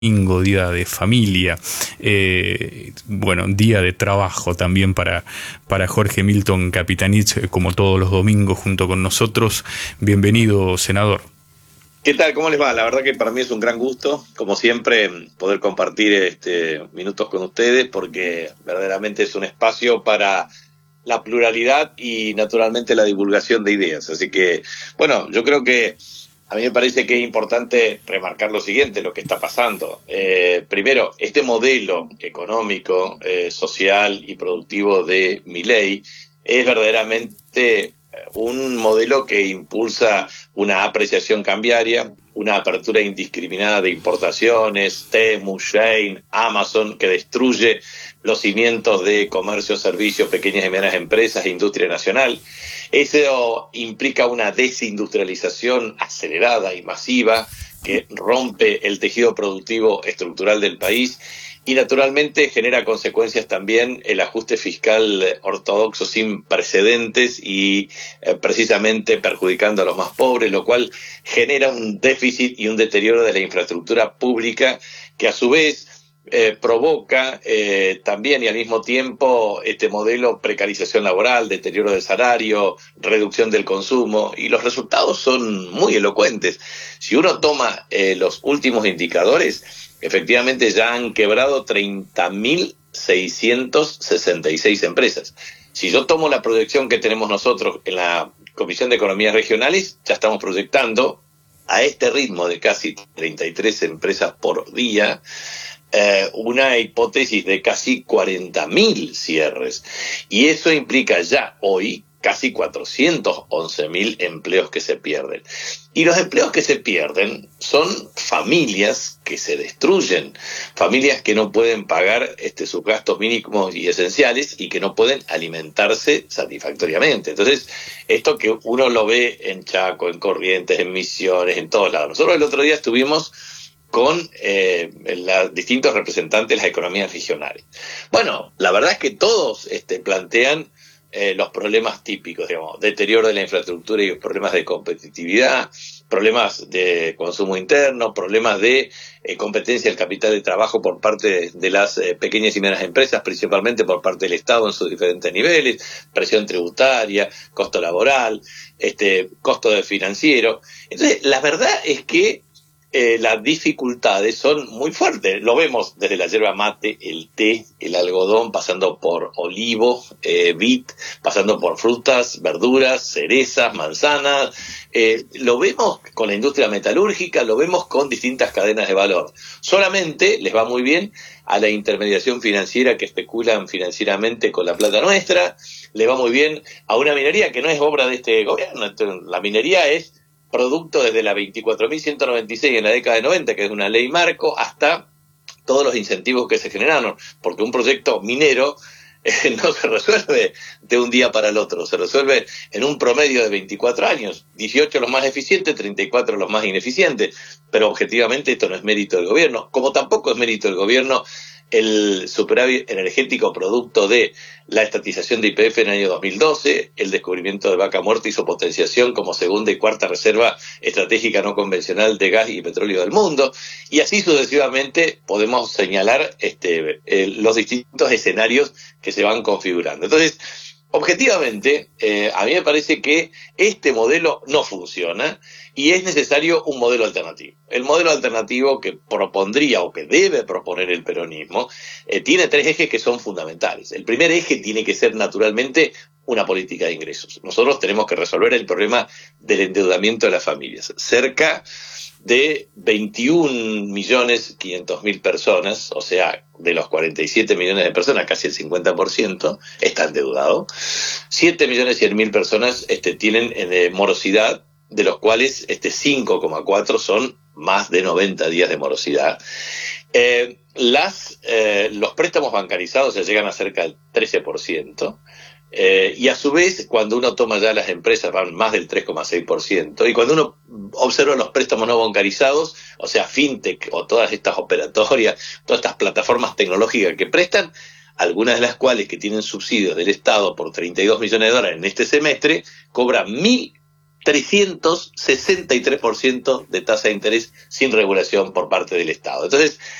domingo, día de familia, bueno, día de trabajo también para Jorge Milton Capitanich, como todos los domingos junto con nosotros. Bienvenido, senador. ¿Qué tal? ¿Cómo les va? La verdad que para mí es un gran gusto, como siempre, poder compartir minutos con ustedes, porque verdaderamente es un espacio para la pluralidad y naturalmente la divulgación de ideas. Así que, bueno, yo creo que a mí me parece que es importante remarcar lo siguiente, lo que está pasando. Primero, este modelo económico, social y productivo de Milei es verdaderamente un modelo que impulsa una apreciación cambiaria, una apertura indiscriminada de importaciones, Temu, Shein, Amazon, que destruye los cimientos de comercio, servicios, pequeñas y medianas empresas e industria nacional. Eso implica una desindustrialización acelerada y masiva que rompe el tejido productivo estructural del país y naturalmente genera consecuencias también el ajuste fiscal ortodoxo sin precedentes y precisamente perjudicando a los más pobres, lo cual genera un déficit y un deterioro de la infraestructura pública que a su vez provoca también y al mismo tiempo este modelo precarización laboral, deterioro del salario, reducción del consumo, y los resultados son muy elocuentes. Si uno toma los últimos indicadores, efectivamente ya han quebrado 30.666 empresas. Si yo tomo la proyección que tenemos nosotros en la Comisión de Economías Regionales, ya estamos proyectando a este ritmo de casi 33 empresas por día, una hipótesis de casi 40.000 cierres. Y eso implica ya hoy casi 411.000 empleos que se pierden. Y los empleos que se pierden son familias que se destruyen, familias que no pueden pagar sus gastos mínimos y esenciales y que no pueden alimentarse satisfactoriamente. Entonces, esto que uno lo ve en Chaco, en Corrientes, en Misiones, en todos lados. Nosotros el otro día estuvimos con distintos representantes de las economías regionales. Bueno, la verdad es que todos plantean los problemas típicos, digamos, deterioro de la infraestructura y problemas de competitividad, problemas de consumo interno, problemas de competencia del capital de trabajo por parte de las pequeñas y medianas empresas, principalmente por parte del Estado en sus diferentes niveles, presión tributaria, costo laboral, costo de financiero. Entonces, la verdad es que las dificultades son muy fuertes. Lo vemos desde la yerba mate, el té, el algodón, pasando por olivo, vid, pasando por frutas, verduras, cerezas, manzanas. Lo vemos con la industria metalúrgica, lo vemos con distintas cadenas de valor. Solamente les va muy bien a la intermediación financiera que especulan financieramente con la plata nuestra. Les va muy bien a una minería que no es obra de este gobierno. La minería es producto desde la 24.196 en la década de 90, que es una ley marco, hasta todos los incentivos que se generaron, porque un proyecto minero no se resuelve de un día para el otro, se resuelve en un promedio de 24 años, 18 los más eficientes, 34 los más ineficientes, pero objetivamente esto no es mérito del gobierno, como tampoco es mérito del gobierno el superávit energético producto de la estatización de YPF en el año 2012, el descubrimiento de Vaca Muerta y su potenciación como segunda y cuarta reserva estratégica no convencional de gas y petróleo del mundo, y así sucesivamente podemos señalar los distintos escenarios que se van configurando. Entonces, objetivamente, a mí me parece que este modelo no funciona y es necesario un modelo alternativo. El modelo alternativo que propondría o que debe proponer el peronismo tiene tres ejes que son fundamentales. El primer eje tiene que ser naturalmente una política de ingresos. Nosotros tenemos que resolver el problema del endeudamiento de las familias. Cerca de 21.500.000 personas, o sea, de los 47 millones de personas, casi el 50%, está endeudado. 7.100.000 personas tienen morosidad, de los cuales 5,4 son más de 90 días de morosidad. Los préstamos bancarizados se llegan a cerca del 13%. Y a su vez, cuando uno toma ya las empresas, van más del 3,6%, y cuando uno observa los préstamos no bancarizados, o sea, fintech o todas estas operatorias, todas estas plataformas tecnológicas que prestan, algunas de las cuales que tienen subsidios del Estado por $32 millones en este semestre, cobran 1.000 363% de tasa de interés sin regulación por parte del Estado. Entonces,